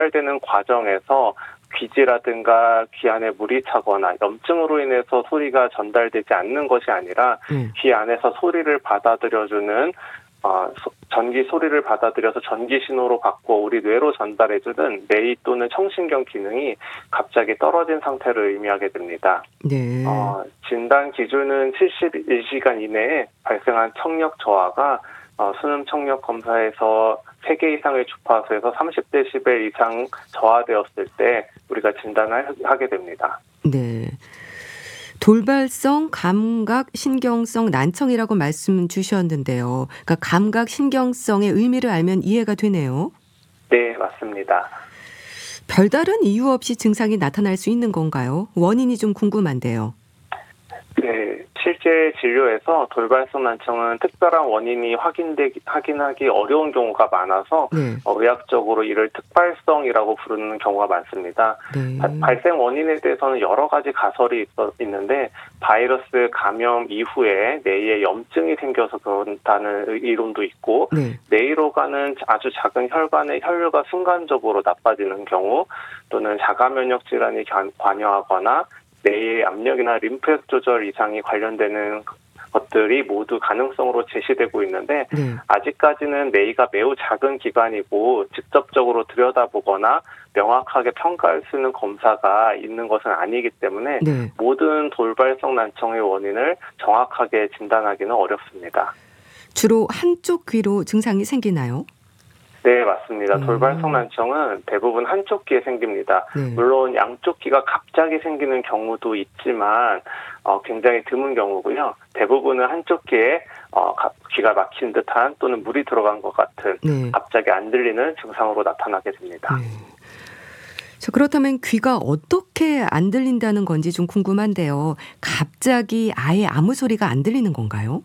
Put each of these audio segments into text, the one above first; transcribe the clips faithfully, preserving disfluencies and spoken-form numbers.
되는 과정에서 귀지라든가 귀 안에 물이 차거나 염증으로 인해서 소리가 전달되지 않는 것이 아니라 음. 귀 안에서 소리를 받아들여주는 어, 소, 전기 소리를 받아들여서 전기 신호로 바꾸어 우리 뇌로 전달해주는 뇌 또는 청신경 기능이 갑자기 떨어진 상태를 의미하게 됩니다. 네. 어, 진단 기준은 칠십일 시간 이내에 발생한 청력 저하가 어, 수능 청력 검사에서 세 개 이상의 주파수에서 삼십 데시벨 이상 저하되었을 때 우리가 진단을 하게 됩니다. 네. 돌발성 감각 신경성 난청이라고 말씀 주셨는데요. 그러니까 감각 신경성의 의미를 알면 이해가 되네요. 네, 맞습니다. 별다른 이유 없이 증상이 나타날 수 있는 건가요? 원인이 좀 궁금한데요. 네, 실제 진료에서 돌발성 난청은 특별한 원인이 확인되기, 확인하기 어려운 경우가 많아서 네. 어, 의학적으로 이를 특발성이라고 부르는 경우가 많습니다. 네. 바, 발생 원인에 대해서는 여러 가지 가설이 있어, 있는데 바이러스 감염 이후에 뇌에 염증이 생겨서 그렇다는 이론도 있고 네. 뇌로 가는 아주 작은 혈관의 혈류가 순간적으로 나빠지는 경우 또는 자가 면역 질환이 관여하거나 뇌의 압력이나 림프액 조절 이상이 관련되는 것들이 모두 가능성으로 제시되고 있는데 네. 아직까지는 뇌가 매우 작은 기관이고 직접적으로 들여다보거나 명확하게 평가할 수 있는 검사가 있는 것은 아니기 때문에 네. 모든 돌발성 난청의 원인을 정확하게 진단하기는 어렵습니다. 주로 한쪽 귀로 증상이 생기나요? 네, 맞습니다. 음. 돌발성 난청은 대부분 한쪽 귀에 생깁니다. 네. 물론 양쪽 귀가 갑자기 생기는 경우도 있지만 어, 굉장히 드문 경우고요. 대부분은 한쪽 귀에 어, 귀가 막힌 듯한 또는 물이 들어간 것 같은 네. 갑자기 안 들리는 증상으로 나타나게 됩니다. 네. 자, 그렇다면 귀가 어떻게 안 들린다는 건지 좀 궁금한데요. 갑자기 아예 아무 소리가 안 들리는 건가요?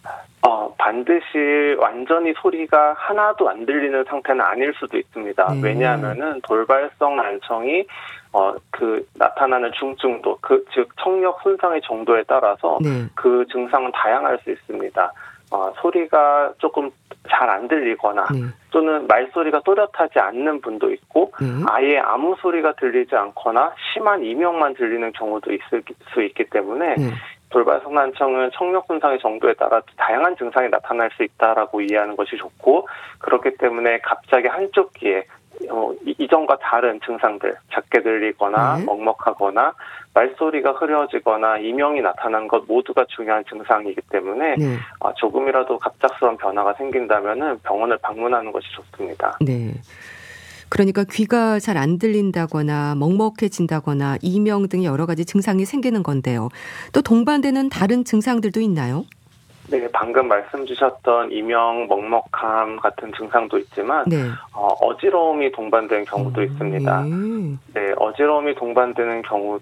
어, 반드시 완전히 소리가 하나도 안 들리는 상태는 아닐 수도 있습니다. 네. 왜냐하면은 돌발성 난청이 어, 그 나타나는 중증도, 그, 즉 청력 손상의 정도에 따라서 네. 그 증상은 다양할 수 있습니다. 어, 소리가 조금 잘 안 들리거나 네. 또는 말소리가 또렷하지 않는 분도 있고 네. 아예 아무 소리가 들리지 않거나 심한 이명만 들리는 경우도 있을 수 있기 때문에 네. 돌발성 난청은 청력 손상의 정도에 따라 다양한 증상이 나타날 수 있다라고 이해하는 것이 좋고 그렇기 때문에 갑자기 한쪽 귀에 어, 이전과 다른 증상들, 작게 들리거나 네. 먹먹하거나 말소리가 흐려지거나 이명이 나타난 것 모두가 중요한 증상이기 때문에 네. 어, 조금이라도 갑작스러운 변화가 생긴다면은 병원을 방문하는 것이 좋습니다. 네. 그러니까 귀가 잘 안 들린다거나 먹먹해진다거나 이명 등의 여러 가지 증상이 생기는 건데요. 또 동반되는 다른 증상들도 있나요? 네, 방금 말씀 주셨던 이명, 먹먹함 같은 증상도 있지만 네. 어, 어지러움이 동반된 경우도 음, 있습니다. 예. 네, 어지러움이 동반되는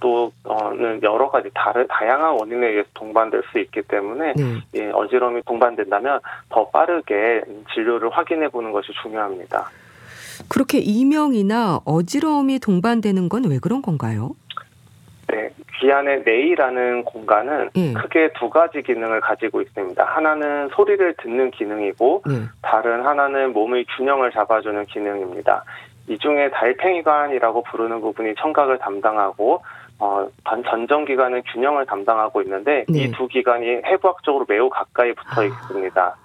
경우도는 여러 가지 다른 다양한 원인에 의해서 동반될 수 있기 때문에 네. 예, 어지러움이 동반된다면 더 빠르게 진료를 확인해 보는 것이 중요합니다. 그렇게 이명이나 어지러움이 동반되는 건 왜 그런 건가요? 네, 귀 안의 뇌이라는 공간은 예. 크게 두 가지 기능을 가지고 있습니다. 하나는 소리를 듣는 기능이고 네. 다른 하나는 몸의 균형을 잡아주는 기능입니다. 이 중에 달팽이관이라고 부르는 부분이 청각을 담당하고 어, 전정기관은 균형을 담당하고 있는데 네. 이 두 기관이 해부학적으로 매우 가까이 붙어 아. 있습니다.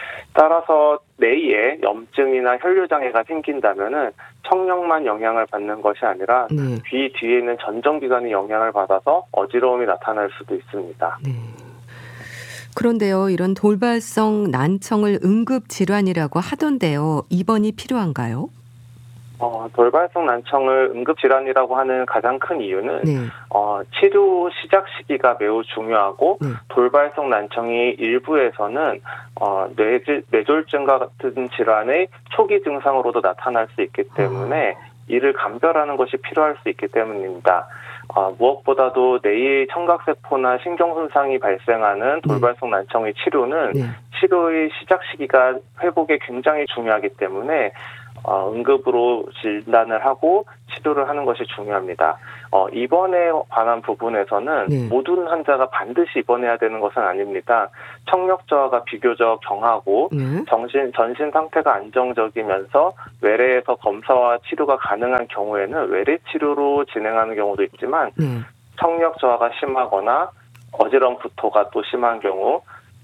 따라서 뇌에 염증이나 혈류장애가 생긴다면은 청력만 영향을 받는 것이 아니라 네. 귀 뒤에 있는 전정기관이 영향을 받아서 어지러움이 나타날 수도 있습니다. 네. 그런데요, 이런 돌발성 난청을 응급질환이라고 하던데요. 입원이 필요한가요? 어, 돌발성 난청을 응급질환이라고 하는 가장 큰 이유는 네. 어, 치료 시작 시기가 매우 중요하고 네. 돌발성 난청이 일부에서는 어, 뇌질, 뇌졸중과 같은 질환의 초기 증상으로도 나타날 수 있기 때문에 이를 감별하는 것이 필요할 수 있기 때문입니다. 어, 무엇보다도 뇌의 청각세포나 신경손상이 발생하는 돌발성 난청의 치료는 네. 치료의 시작 시기가 회복에 굉장히 중요하기 때문에 어, 응급으로 진단을 하고 치료를 하는 것이 중요합니다. 어, 입원에 관한 부분에서는 네. 모든 환자가 반드시 입원해야 되는 것은 아닙니다. 청력 저하가 비교적 경하고 네. 정신, 전신 상태가 안정적이면서 외래에서 검사와 치료가 가능한 경우에는 외래 치료로 진행하는 경우도 있지만 네. 청력 저하가 심하거나 어지럼 구토가 또 심한 경우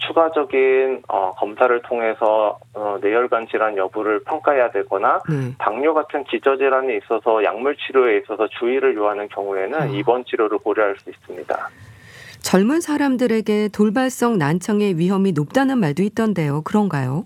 추가적인 어, 검사를 통해서 어, 뇌혈관 질환 여부를 평가해야 되거나 네. 당뇨 같은 기저질환에 있어서 약물 치료에 있어서 주의를 요하는 경우에는 어. 입원 치료를 고려할 수 있습니다. 젊은 사람들에게 돌발성 난청의 위험이 높다는 말도 있던데요. 그런가요?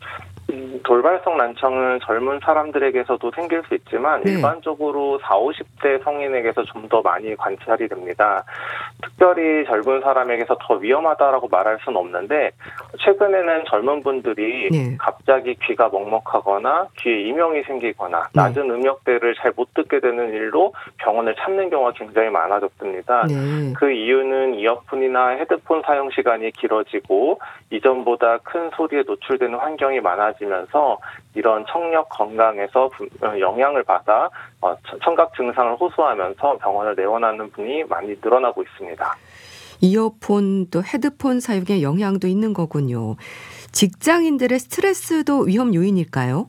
음, 돌발성 난청은 젊은 사람들에게서도 생길 수 있지만 네. 일반적으로 사오십 대 성인에게서 좀 더 많이 관찰이 됩니다. 특별히 젊은 사람에게서 더 위험하다라고 말할 수는 없는데 최근에는 젊은 분들이 네. 갑자기 귀가 먹먹하거나 귀에 이명이 생기거나 낮은 음역대를 잘 못 듣게 되는 일로 병원을 찾는 경우가 굉장히 많아졌습니다. 네. 그 이유는 이어폰이나 헤드폰 사용 시간이 길어지고 이전보다 큰 소리에 노출되는 환경이 많아지면서 이런 청력 건강에서 영향을 받아 청각 증상을 호소하면서 병원을 내원하는 분이 많이 늘어나고 있습니다. 이어폰 또 헤드폰 사용에 영향도 있는 거군요. 직장인들의 스트레스도 위험 요인일까요?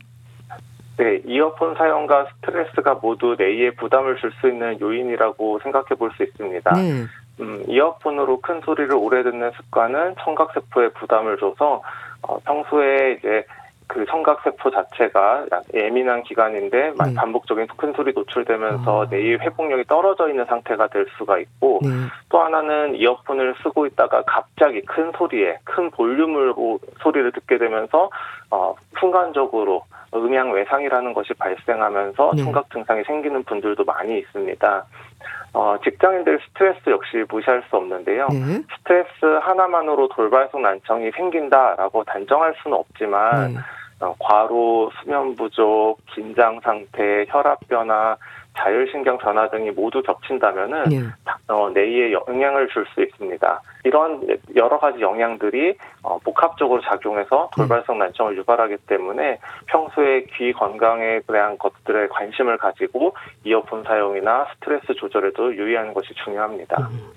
네, 이어폰 사용과 스트레스가 모두 뇌에 부담을 줄 수 있는 요인이라고 생각해 볼 수 있습니다. 네. 음, 이어폰으로 큰 소리를 오래 듣는 습관은 청각세포에 부담을 줘서 어, 평소에 이제 그 청각세포 자체가 예민한 기관인데 네. 반복적인 큰 소리 노출되면서 아. 뇌의 회복력이 떨어져 있는 상태가 될 수가 있고 네. 또 하나는 이어폰을 쓰고 있다가 갑자기 큰 소리에 큰 볼륨으로 소리를 듣게 되면서 어, 순간적으로 음향 외상이라는 것이 발생하면서 네. 청각 증상이 생기는 분들도 많이 있습니다. 어, 직장인들 스트레스 역시 무시할 수 없는데요. 네. 스트레스 하나만으로 돌발성 난청이 생긴다라고 단정할 수는 없지만 네. 어, 과로, 수면 부족, 긴장 상태, 혈압 변화, 자율신경 변화 등이 모두 겹친다면은 네. 어, 뇌에 영향을 줄 수 있습니다. 이런 여러 가지 영향들이 어, 복합적으로 작용해서 돌발성 난청을 유발하기 때문에 평소에 귀 건강에 대한 것들에 관심을 가지고 이어폰 사용이나 스트레스 조절에도 유의하는 것이 중요합니다. 음.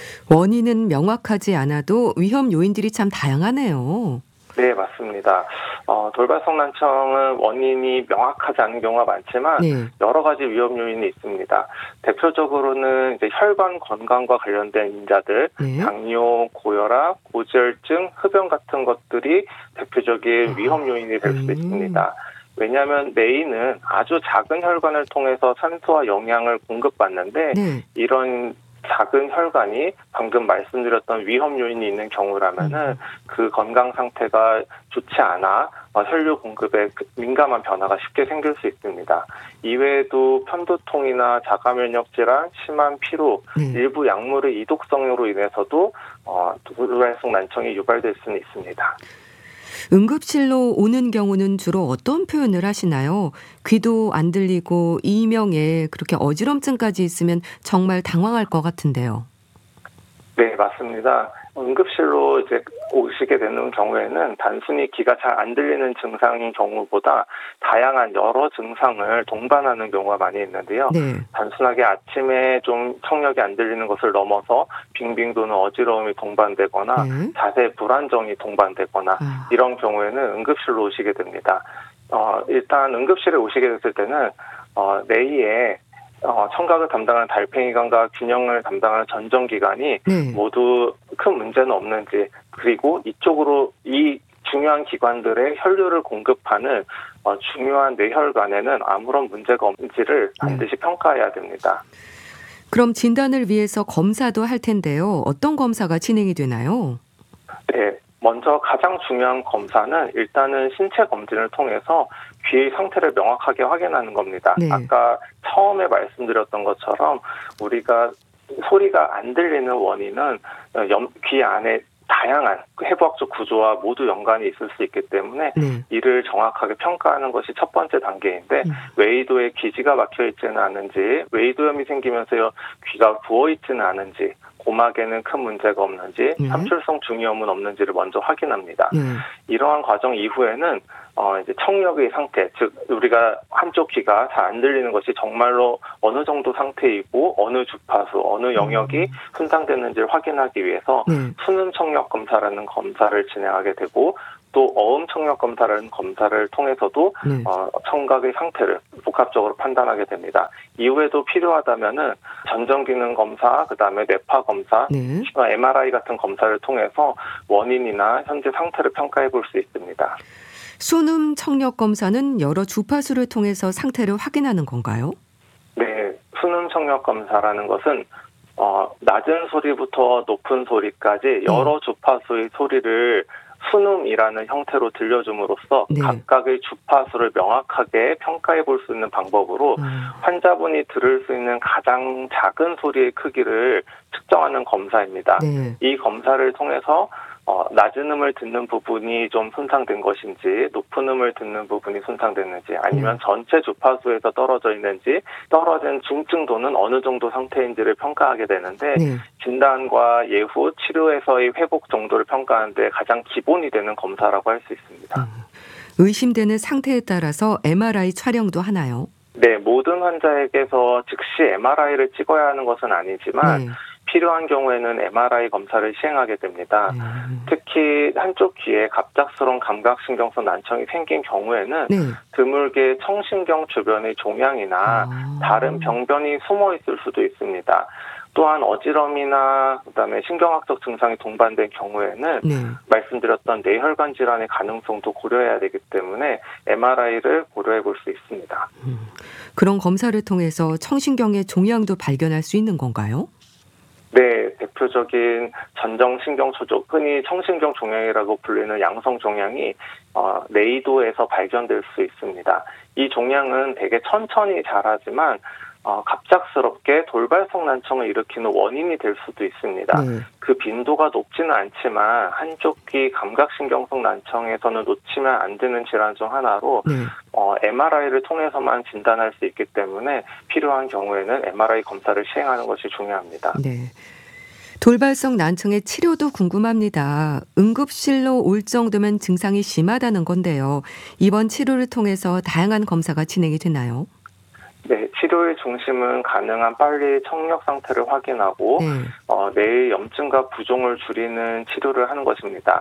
원인은 명확하지 않아도 위험 요인들이 참 다양하네요. 네, 맞습니다. 어, 돌발성 난청은 원인이 명확하지 않은 경우가 많지만 네. 여러 가지 위험 요인이 있습니다. 대표적으로는 이제 혈관 건강과 관련된 인자들, 네. 당뇨, 고혈압, 고지혈증, 흡연 같은 것들이 대표적인 위험 요인이 될 수 음. 있습니다. 왜냐하면 뇌는 아주 작은 혈관을 통해서 산소와 영양을 공급받는데 네. 이런 작은 혈관이 방금 말씀드렸던 위험 요인이 있는 경우라면은 음. 그 건강 상태가 좋지 않아 혈류 공급에 민감한 변화가 쉽게 생길 수 있습니다. 이외에도 편두통이나 자가면역 질환, 심한 피로, 네. 일부 약물의 이독성으로 인해서도 어, 돌발성 난청이 유발될 수는 있습니다. 응급실로 오는 경우는 주로 어떤 표현을 하시나요? 귀도 안 들리고 이명에 그렇게 어지럼증까지 있으면 정말 당황할 것 같은데요. 네, 맞습니다. 응급실로 이제 오시게 되는 경우에는 단순히 귀가 잘 안 들리는 증상인 경우보다 다양한 여러 증상을 동반하는 경우가 많이 있는데요. 네. 단순하게 아침에 좀 청력이 안 들리는 것을 넘어서 빙빙 도는 어지러움이 동반되거나 네. 자세 불안정이 동반되거나 아. 이런 경우에는 응급실로 오시게 됩니다. 어, 일단 응급실에 오시게 됐을 때는 어, 뇌에 어, 청각을 담당하는 달팽이관과 균형을 담당하는 전정기관이 네. 모두 큰 문제는 없는지, 그리고 이쪽으로 이 중요한 기관들의 혈류를 공급하는 어, 중요한 뇌혈관에는 아무런 문제가 없는지를 반드시 평가해야 됩니다. 그럼 진단을 위해서 검사도 할 텐데요. 어떤 검사가 진행이 되나요? 네. 먼저 가장 중요한 검사는 일단은 신체 검진을 통해서 귀의 상태를 명확하게 확인하는 겁니다. 네. 아까 처음에 말씀드렸던 것처럼 우리가 소리가 안 들리는 원인은 귀 안에 다양한 해부학적 구조와 모두 연관이 있을 수 있기 때문에 네. 이를 정확하게 평가하는 것이 첫 번째 단계인데 음. 외이도에 기지가 막혀 있지는 않은지, 외이도염이 생기면서 귀가 부어 있지는 않은지, 고막에는 큰 문제가 없는지, 네. 삼출성 중이염은 없는지를 먼저 확인합니다. 네. 이러한 과정 이후에는 어, 이제 청력의 상태, 즉 우리가 한쪽 귀가 잘 안 들리는 것이 정말로 어느 정도 상태이고 어느 주파수, 어느 영역이 음. 손상됐는지를 확인하기 위해서 네. 수능 청력 검사라는 검사를 진행하게 되고 또 어음 청력 검사라는 검사를 통해서도 네. 어, 청각의 상태를 복합적으로 판단하게 됩니다. 이후에도 필요하다면은 전정 기능 검사, 그다음에 뇌파 검사, 네. 엠알아이 같은 검사를 통해서 원인이나 현재 상태를 평가해 볼 수 있습니다. 수능 청력 검사는 여러 주파수를 통해서 상태를 확인하는 건가요? 네, 수능 청력 검사라는 것은 어, 낮은 소리부터 높은 소리까지 여러 주파수의 소리를 순음이라는 형태로 들려줌으로써 네. 각각의 주파수를 명확하게 평가해 볼 수 있는 방법으로 음. 환자분이 들을 수 있는 가장 작은 소리의 크기를 측정하는 검사입니다. 네. 이 검사를 통해서 어, 낮은 음을 듣는 부분이 좀 손상된 것인지 높은 음을 듣는 부분이 손상됐는지 아니면 음. 전체 주파수에서 떨어져 있는지 떨어진 중증도는 어느 정도 상태인지를 평가하게 되는데 네. 진단과 예후 치료에서의 회복 정도를 평가하는 데 가장 기본이 되는 검사라고 할 수 있습니다. 음. 의심되는 상태에 따라서 엠알아이 촬영도 하나요? 네, 모든 환자에게서 즉시 엠알아이를 찍어야 하는 것은 아니지만 네. 필요한 경우에는 엠알아이 검사를 시행하게 됩니다. 네. 특히 한쪽 귀에 갑작스러운 감각신경성 난청이 생긴 경우에는 네. 드물게 청신경 주변의 종양이나 아. 다른 병변이 숨어 있을 수도 있습니다. 또한 어지럼이나 그다음에 신경학적 증상이 동반된 경우에는 네. 말씀드렸던 뇌혈관 질환의 가능성도 고려해야 되기 때문에 엠알아이를 고려해 볼 수 있습니다. 음. 그런 검사를 통해서 청신경의 종양도 발견할 수 있는 건가요? 네, 대표적인 전정신경 초족, 흔히 청신경 종양이라고 불리는 양성 종양이 어, 뇌이도에서 발견될 수 있습니다. 이 종양은 되게 천천히 자라지만 어, 갑작스럽게 돌발성 난청을 일으키는 원인이 될 수도 있습니다. 네. 그 빈도가 높지는 않지만 한쪽 귀 감각신경성 난청에서는 놓치면 안 되는 질환 중 하나로 네. 어, 엠알아이를 통해서만 진단할 수 있기 때문에 필요한 경우에는 엠알아이 검사를 시행하는 것이 중요합니다. 네. 돌발성 난청의 치료도 궁금합니다. 응급실로 올 정도면 증상이 심하다는 건데요. 이번 치료를 통해서 다양한 검사가 진행이 되나요? 네, 치료의 중심은 가능한 빨리 청력 상태를 확인하고 네. 어, 뇌의 염증과 부종을 줄이는 치료를 하는 것입니다.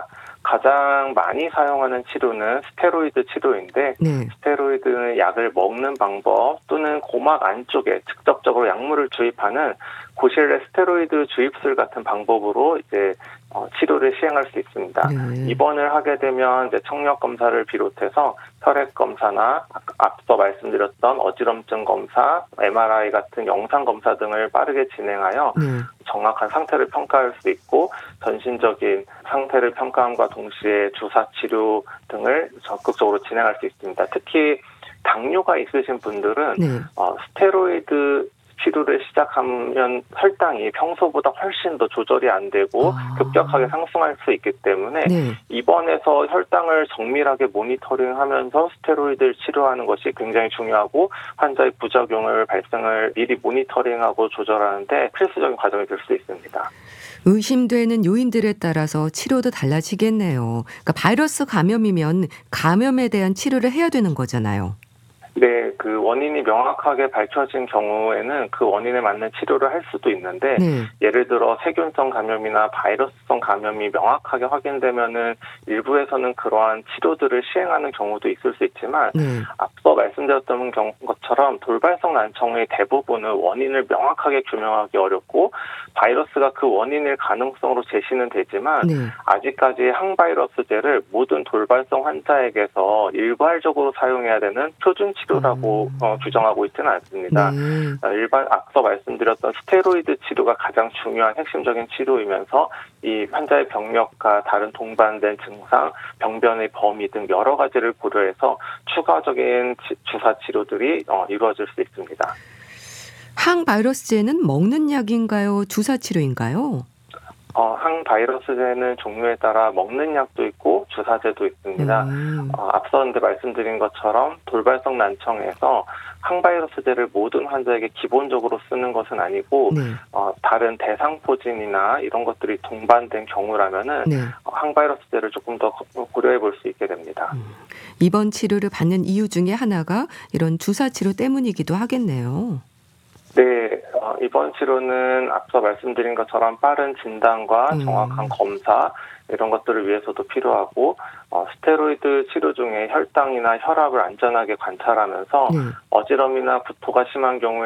가장 많이 사용하는 치료는 스테로이드 치료인데 네. 스테로이드는 약을 먹는 방법 또는 고막 안쪽에 직접적으로 약물을 주입하는 고실내 스테로이드 주입술 같은 방법으로 이제 어, 치료를 시행할 수 있습니다. 네. 입원을 하게 되면 이제 청력 검사를 비롯해서 혈액 검사나 앞서 말씀드렸던 어지럼증 검사, 엠알아이 같은 영상 검사 등을 빠르게 진행하여 네. 정확한 상태를 평가할 수 있고 전신적인 상태를 평가함과 동시에 주사 치료 등을 적극적으로 진행할 수 있습니다. 특히 당뇨가 있으신 분들은 네. 어, 스테로이드 치료를 시작하면 혈당이 평소보다 훨씬 더 조절이 안 되고 아. 급격하게 상승할 수 있기 때문에 네. 입원해서 혈당을 정밀하게 모니터링하면서 스테로이드를 치료하는 것이 굉장히 중요하고 환자의 부작용을 발생을 미리 모니터링하고 조절하는데 필수적인 과정이 될 수 있습니다. 의심되는 요인들에 따라서 치료도 달라지겠네요. 그러니까 바이러스 감염이면 감염에 대한 치료를 해야 되는 거잖아요. 네, 그 원인이 명확하게 밝혀진 경우에는 그 원인에 맞는 치료를 할 수도 있는데 네. 예를 들어 세균성 감염이나 바이러스성 감염이 명확하게 확인되면은 일부에서는 그러한 치료들을 시행하는 경우도 있을 수 있지만 네. 앞서 말씀드렸던 경- 것처럼 돌발성 난청의 대부분은 원인을 명확하게 규명하기 어렵고 바이러스가 그 원인일 가능성으로 제시는 되지만 네. 아직까지 항바이러스제를 모든 돌발성 환자에게서 일괄적으로 사용해야 되는 표준 치료라고 음. 어, 규정하고 있지는 않습니다. 네. 어, 일반 앞서 말씀드렸던 스테로이드 치료가 가장 중요한 핵심적인 치료이면서 이 환자의 병력과 다른 동반된 증상, 병변의 범위 등 여러 가지를 고려해서 추가적인 치- 주사 치료들이 어, 이루어질 수 있습니다. 항바이러스제는 먹는 약인가요? 주사 치료인가요? 어, 항바이러스제는 종류에 따라 먹는 약도 있고 주사제도 있습니다. 음. 어, 앞서 근데 말씀드린 것처럼 돌발성 난청에서 항바이러스제를 모든 환자에게 기본적으로 쓰는 것은 아니고 네. 어, 다른 대상포진이나 이런 것들이 동반된 경우라면은 네. 어, 항바이러스제를 조금 더 고려해 볼 수 있게 됩니다. 음. 입원 치료를 받는 이유 중에 하나가 이런 주사 치료 때문이기도 하겠네요. 네, 어, 이번 치료는 앞서 말씀드린 것처럼 빠른 진단과 음. 정확한 검사 이런 것들을 위해서도 필요하고 어, 스테로이드 치료 중에 혈당이나 혈압을 안전하게 관찰하면서 네. 어지럼이나 구토가 심한 경우에